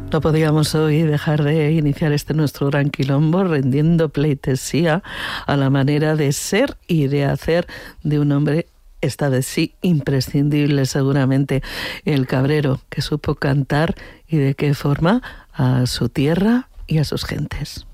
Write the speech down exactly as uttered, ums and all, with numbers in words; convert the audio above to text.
No podíamos hoy dejar de iniciar este nuestro gran quilombo rendiendo pleitesía a la manera de ser y de hacer de un hombre, esta vez sí, imprescindible seguramente, el cabrero, que supo cantar y de qué forma a su tierra y a sus gentes.